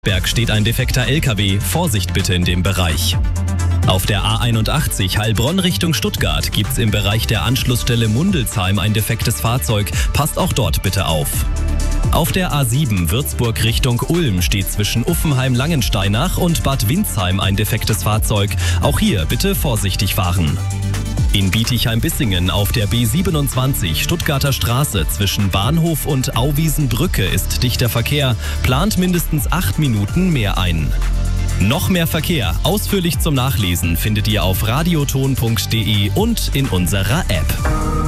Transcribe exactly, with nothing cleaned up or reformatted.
Berg steht ein defekter L K W, Vorsicht bitte in dem Bereich. Auf der A einundachtzig Heilbronn Richtung Stuttgart gibt's im Bereich der Anschlussstelle Mundelsheim ein defektes Fahrzeug, passt auch dort bitte auf. Auf der A sieben Würzburg Richtung Ulm steht zwischen Uffenheim-Langensteinach und Bad Windsheim ein defektes Fahrzeug, auch hier bitte vorsichtig fahren. In Bietigheim-Bissingen auf der B siebenundzwanzig Stuttgarter Straße zwischen Bahnhof und Auwiesenbrücke ist dichter Verkehr, plant mindestens acht Minuten mehr ein. Noch mehr Verkehr, ausführlich zum Nachlesen, findet ihr auf radioton punkt de und in unserer App.